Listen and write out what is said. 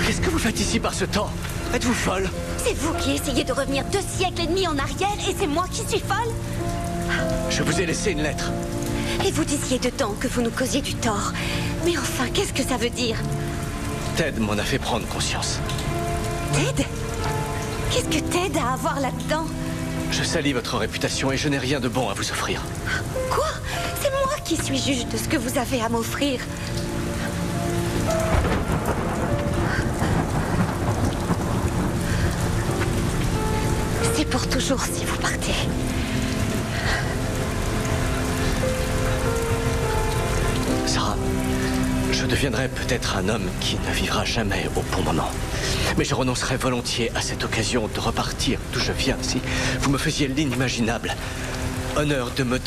Qu'est-ce que vous faites ici par ce temps? Êtes-vous folle? C'est vous qui essayez de revenir 2 siècles et demi en arrière et c'est moi qui suis folle? Je vous ai laissé une lettre. Et vous disiez dedans que vous nous causiez du tort. Mais enfin, qu'est-ce que ça veut dire? Ted m'en a fait prendre conscience. Ted? Qu'est-ce que Ted a à voir là-dedans? Je salis votre réputation et je n'ai rien de bon à vous offrir. Quoi? C'est moi qui suis juge de ce que vous avez à m'offrir. C'est pour toujours si vous partez. Sarah, je deviendrai peut-être un homme qui ne vivra jamais au bon moment. Mais je renoncerai volontiers à cette occasion de repartir d'où je viens si vous me faisiez l'inimaginable honneur de me